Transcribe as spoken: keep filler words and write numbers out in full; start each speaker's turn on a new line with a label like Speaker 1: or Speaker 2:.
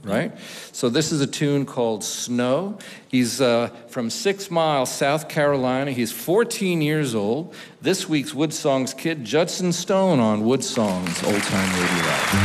Speaker 1: right? So this is a tune called Snow. He's uh, from Six Mile, South Carolina. He's fourteen years old. This week's Wood Songs kid, Judson Stone on Wood Songs, Old Time Radio.